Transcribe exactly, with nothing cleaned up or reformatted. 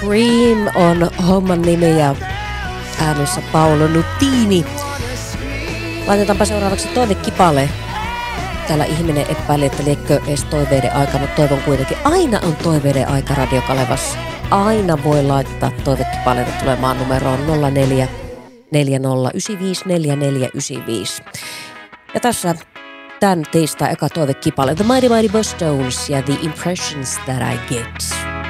Cream on homman nimi ja äänessä Paolo Nutini. Laitetaanpa seuraavaksi toivekipale. Täällä ihminen epäili, että liekö edes toiveiden aika, mutta toivon kuitenkin. Aina on toiveiden aika Radio Kalevassa. Aina voi laittaa toivekipaleita tulemaan numeroon nolla neljä neljä nolla yhdeksän viisi neljä neljä yhdeksän viisi. Ja tässä tämän tiistai eka toivekipale The Mighty Mighty Bosstones ja The Impressions That I Get.